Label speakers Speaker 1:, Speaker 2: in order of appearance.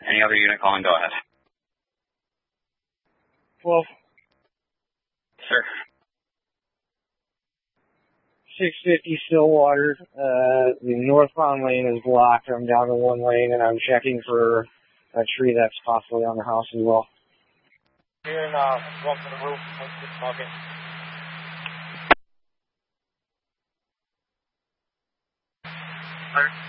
Speaker 1: Any other unit calling, go ahead.
Speaker 2: Well,
Speaker 1: Sir.
Speaker 2: 650 Stillwater. The northbound lane is blocked. I'm down to one lane, and I'm checking for a tree that's possibly on the house as well.
Speaker 3: Here and walk to the roof. Let's keep talking.
Speaker 1: Sir.